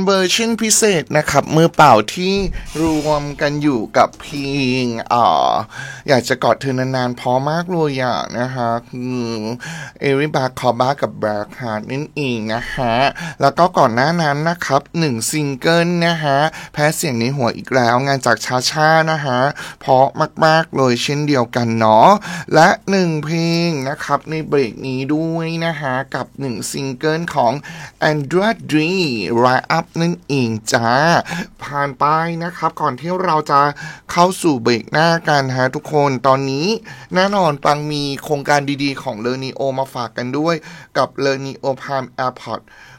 เวอร์ชันพิเศษนะครับมือเปล่าที่รวมกันอยู่กับเพลงอยากจะกอดเธอนานๆพอมากเลยนะฮะคือเอริบาคอบ้ากับแบล็คฮาร์ดนั่นเองนะฮะแล้วก็ก่อนหน้านั้นนะครับ1ซิงเกิลนะฮะแพ้เสียงในหัวอีกแล้วงานจากชาชานะฮะเพราะมากๆเลยเช่นเดียวกันเนาะและ1เพลงนะครับในเบรกนี้ด้วยนะฮะกับ1ซิงเกิลของ Andra Dre Rise Up นั่นเองจ้าผ่านไปนะครับก่อนที่เราจะเข้าสู่เบรกหน้ากันฮะทุกคนตอนนี้แน่นอนปังมีโครงการดีๆของ Lernio มาฝากกันด้วยกับ Lernio Prime AirPods